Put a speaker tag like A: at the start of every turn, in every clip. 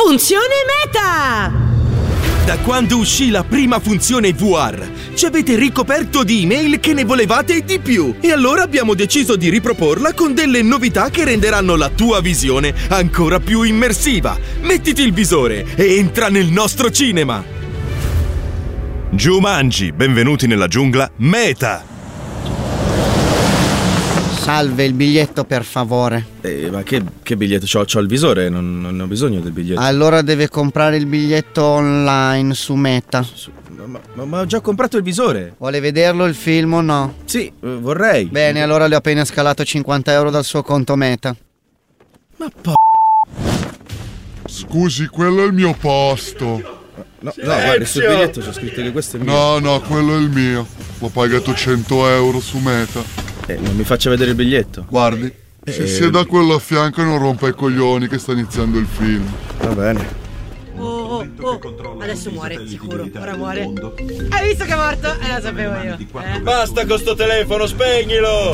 A: Funzione Meta!
B: Da quando uscì la prima funzione VR, ci avete ricoperto di email che ne volevate di più. E allora abbiamo deciso di riproporla con delle novità che renderanno la tua visione ancora più immersiva. Mettiti il visore e entra nel nostro cinema.
C: Jumanji, benvenuti nella giungla Meta.
D: Salve, il biglietto per favore.
B: Ma che biglietto? C'ho il visore, non ho bisogno del biglietto.
D: Allora deve comprare il biglietto online su Meta.
B: Ma ho già comprato il visore.
D: Vuole vederlo il film o no?
B: Sì, vorrei.
D: Bene, allora le ho appena scalato 50 euro dal suo conto Meta.
B: Ma
E: Scusi, quello è il mio posto.
B: No, guarda, sul biglietto c'è scritto che questo è il mio.
E: No, quello è il mio. L'ho pagato 100 euro su Meta.
B: Non mi faccia vedere il biglietto.
E: Guardi, si sieda quello a fianco e non rompa i coglioni che sta iniziando il film.
B: Va bene.
A: Oh, adesso muore, sicuro, ora muore. Hai visto che è morto? Lo sapevo io.
B: Basta con sto telefono, spegnilo!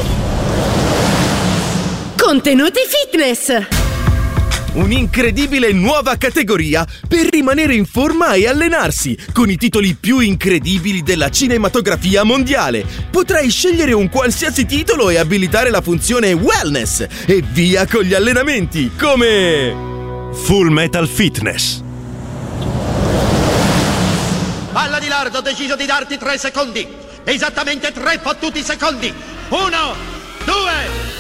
A: Contenuti fitness!
B: Un'incredibile nuova categoria per rimanere in forma e allenarsi, con i titoli più incredibili della cinematografia mondiale. Potrai scegliere un qualsiasi titolo e abilitare la funzione wellness. E via con gli allenamenti, come
C: Full Metal Fitness.
F: Palla di lardo, ho deciso di darti 3 secondi. Esattamente 3 fottuti secondi. 1, 2,